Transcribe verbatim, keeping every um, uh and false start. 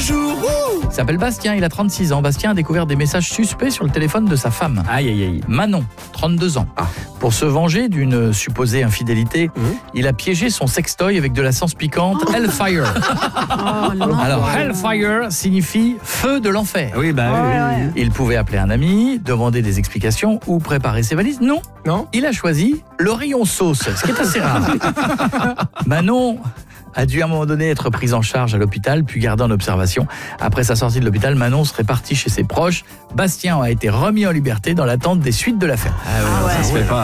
jours. Ouh. Il s'appelle Bastien, il a trente-six ans. Bastien a découvert des messages suspects sur le téléphone de sa femme. Aïe, aïe, aïe. Manon, trente-deux ans. Ah. Pour se venger d'une supposée infidélité, Mmh. il a piégé son sextoy avec de la sauce piquante Hellfire. Oh, non. Alors, Hellfire signifie feu de l'enfer. Oui, bah Ouais, oui. ouais. Il pouvait appeler un ami, demander des explications ou préparer ses valises. Non, Non. il a choisi le rayon sauce, ce qui est assez rare. Manon a dû à un moment donné être prise en charge à l'hôpital, puis gardée en observation. Après sa sortie de l'hôpital, Manon serait partie chez ses proches. Bastien a été remis en liberté dans l'attente des suites de l'affaire. Ah ouais, Ah ouais. ça se fait pas.